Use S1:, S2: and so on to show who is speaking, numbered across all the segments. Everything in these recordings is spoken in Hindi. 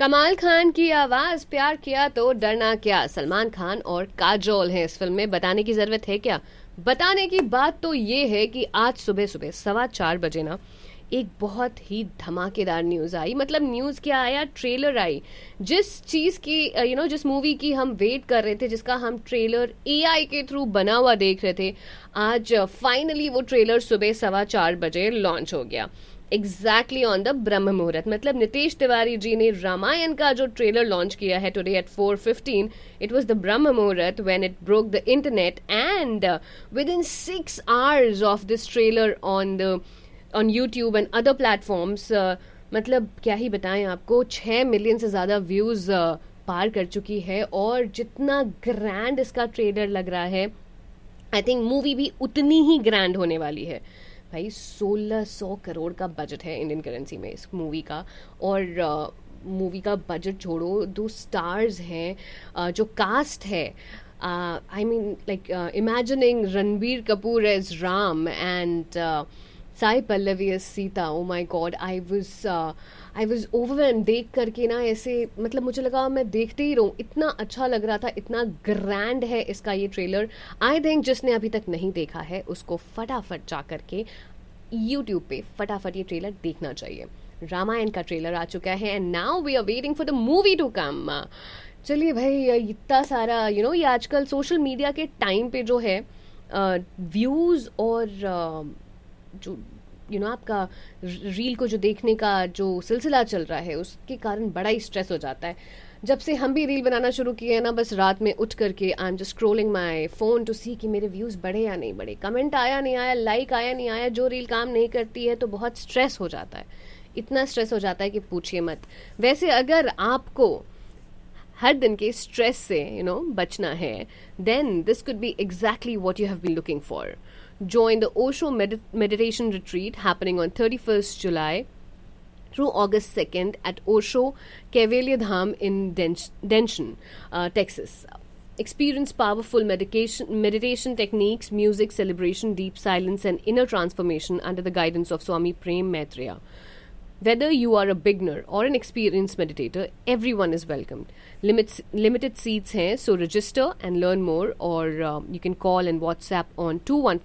S1: कमाल खान की आवाज, प्यार किया तो डरना क्या। सलमान खान और काजोल हैं इस फिल्म में, बताने की जरूरत है क्या। बताने की बात तो ये है कि आज सुबह सुबह 4:15 ना एक बहुत ही धमाकेदार न्यूज आई। मतलब न्यूज क्या आया, ट्रेलर आई। जिस चीज की जिस मूवी की हम वेट कर रहे थे, जिसका हम ट्रेलर एआई के थ्रू बना हुआ देख रहे थे, आज फाइनली वो ट्रेलर सुबह 4:15 लॉन्च हो गया। एग्जैक्टली ऑन द ब्रह्म मुहूर्त। मतलब नितेश तिवारी जी ने रामायण का जो ट्रेलर लॉन्च किया है today at 4:15, it was the ब्रह्म मुहूर्त when it broke the internet and with in 6 hours of this trailer on YouTube and other platforms, मतलब क्या ही बताएं आपको, 6 मिलियन से ज़्यादा व्यूज़ पार कर चुकी है। और जितना ग्रैंड इसका ट्रेलर लग रहा है, आई थिंक मूवी भी उतनी ही ग्रैंड होने वाली है। भाई 1600 करोड़ का बजट है इंडियन करेंसी में इस मूवी का। और मूवी का बजट छोड़ो, 2 स्टार्स हैं, जो कास्ट है, I mean like imagining Ranbir Kapoor as Ram and Sai Pallavi as Sita. O my God, I was overwhelm देख करके ना। ऐसे मतलब मुझे लगा मैं देखते ही रहूँ, इतना अच्छा लग रहा था, इतना ग्रैंड है इसका ये ट्रेलर। आई थिंक जिसने अभी तक नहीं देखा है उसको फटाफट जा करके यूट्यूब पे फटाफट ये ट्रेलर देखना चाहिए। रामायण का ट्रेलर आ चुका है and now we are waiting for the movie to come. चलिए भाई, इतना सारा ये आजकल सोशल मीडिया के टाइम पे जो है व्यूज़ और जो आपका रील को जो देखने का जो सिलसिला चल रहा है, उसके कारण बड़ा ही स्ट्रेस हो जाता है। जब से हम भी रील बनाना शुरू किए हैं ना, बस रात में उठ करके I am just scrolling my phone to सी कि मेरे व्यूज़ बढ़े या नहीं बढ़े, कमेंट आया नहीं आया, लाइक आया नहीं आया। जो रील काम नहीं करती है तो बहुत स्ट्रेस हो जाता है, इतना स्ट्रेस हो जाता है कि पूछिए मत। वैसे अगर आपको हर दिन के स्ट्रेस से बचना है, then this could be exactly what you have been looking for. Join the Osho Meditation Retreat happening on 31st July through August 2nd at Osho Kaivalya Dham in Denton, Texas. Experience powerful meditation techniques, music, celebration, deep silence, and inner transformation under the guidance of Swami Prem Maitreya. Whether you are a beginner or an experienced meditator, everyone is welcomed. Limited seats hain, so register and learn more, or you can call and WhatsApp on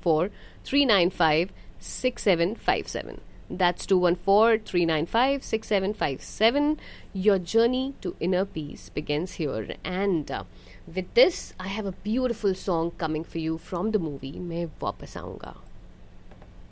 S1: 214-395-6757. That's 214-395-6757. Your journey to inner peace begins here. And with this, I have a beautiful song coming for you from the movie मैं वापस आऊँगा.